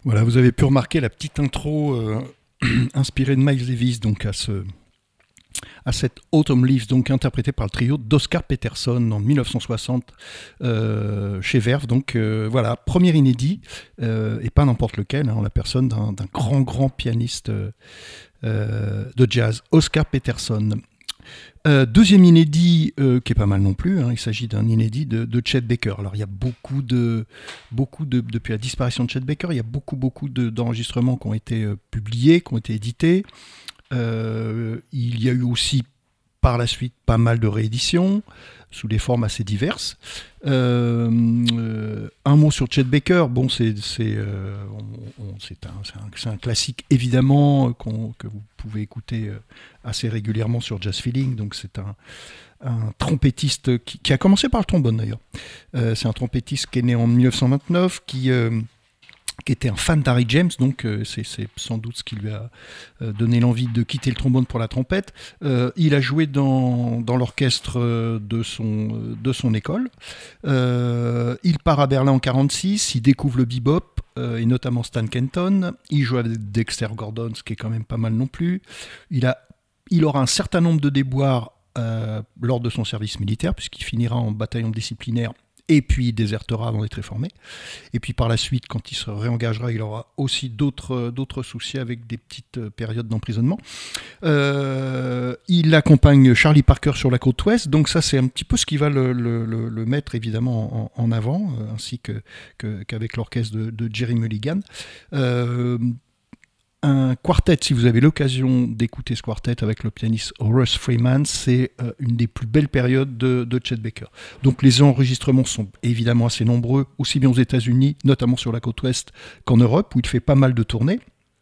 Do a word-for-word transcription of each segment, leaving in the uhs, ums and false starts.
Voilà, vous avez pu remarquer la petite intro euh, inspirée de Miles Davis, donc à ce à cette Autumn Leaves, donc interprétée par le trio d'Oscar Peterson en mille neuf cent soixante euh, chez Verve. Donc euh, voilà, premier inédit, euh, et pas n'importe lequel, hein, en la personne d'un, d'un grand, grand pianiste euh, de jazz, Oscar Peterson. Euh, deuxième inédit, euh, qui est pas mal non plus, hein, il s'agit d'un inédit de, de Chet Baker. Alors il y a beaucoup de, beaucoup de, depuis la disparition de Chet Baker, il y a beaucoup, beaucoup de, d'enregistrements qui ont été euh, publiés, qui ont été édités. Euh, il y a eu aussi par la suite pas mal de rééditions sous des formes assez diverses. Euh, euh, un mot sur Chet Baker, bon, c'est, c'est, euh, on, on, c'est, un, c'est, un, c'est un classique évidemment qu'on, que vous pouvez écouter assez régulièrement sur Jazz Feeling. Donc c'est un, un trompettiste qui, qui a commencé par le trombone d'ailleurs. Euh, c'est un trompettiste qui est né en dix-neuf cent vingt-neuf, qui euh, qui était un fan d'Harry James, donc euh, c'est, c'est sans doute ce qui lui a euh, donné l'envie de quitter le trombone pour la trompette. Euh, il a joué dans, dans l'orchestre de son, de son école. Euh, il part à Berlin en quarante-six, il découvre le bebop, euh, et notamment Stan Kenton. Il joue avec Dexter Gordon, ce qui est quand même pas mal non plus. Il, a, il aura un certain nombre de déboires euh, lors de son service militaire, puisqu'il finira en bataillon disciplinaire, et puis il désertera avant d'être réformé. Et puis par la suite, quand il se réengagera, il aura aussi d'autres, d'autres soucis avec des petites périodes d'emprisonnement. Euh, il accompagne Charlie Parker sur la côte ouest, donc ça c'est un petit peu ce qui va le, le, le, le mettre évidemment en, en avant, euh, ainsi que, que, qu'avec l'orchestre de, de Jerry Mulligan. Euh, Un quartet, si vous avez l'occasion d'écouter ce quartet avec le pianiste Horace Freeman, c'est euh, une des plus belles périodes de, de Chet Baker. Donc les enregistrements sont évidemment assez nombreux, aussi bien aux États-Unis, notamment sur la côte ouest, qu'en Europe, où il fait pas mal de tournées.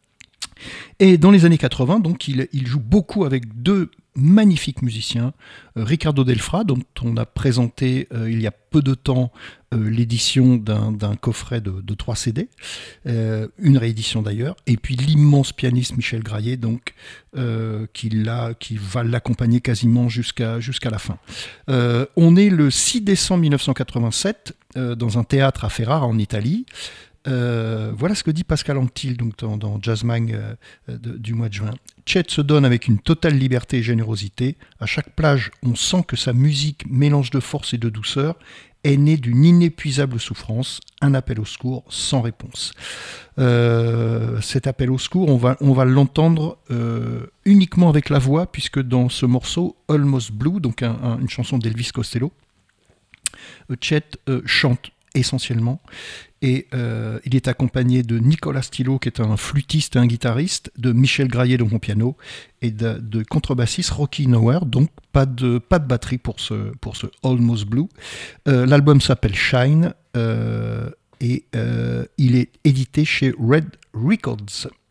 Et dans les années quatre-vingts, donc, il, il joue beaucoup avec deux magnifiques musiciens, euh, Ricardo Delfra, dont on a présenté euh, il y a peu de temps euh, l'édition d'un, d'un coffret de, de trois C D, euh, une réédition d'ailleurs, et puis l'immense pianiste Michel Graillet, donc, euh, qui, l'a, qui va l'accompagner quasiment jusqu'à, jusqu'à la fin. Euh, on est le six décembre mille neuf cent quatre-vingt-sept euh, dans un théâtre à Ferrare en Italie. Euh, voilà ce que dit Pascal Anctil donc dans, dans Jazz Mag euh, de, du mois de juin. Chet se donne avec une totale liberté et générosité. À chaque plage, on sent que sa musique, mélange de force et de douceur, est née d'une inépuisable souffrance, un appel au secours sans réponse. Euh, cet appel au secours, on va, on va l'entendre euh, uniquement avec la voix, puisque dans ce morceau, Almost Blue, donc un, un, une chanson d'Elvis Costello, Chet euh, chante essentiellement. Et euh, il est accompagné de Nicolas Stilo, qui est un flûtiste et un guitariste, de Michel Graillet, donc au piano, et de, de contrebassiste Rocky Nower, donc pas de, pas de batterie pour ce, pour ce Almost Blue. Euh, l'album s'appelle Shine, euh, et euh, il est édité chez Red Records.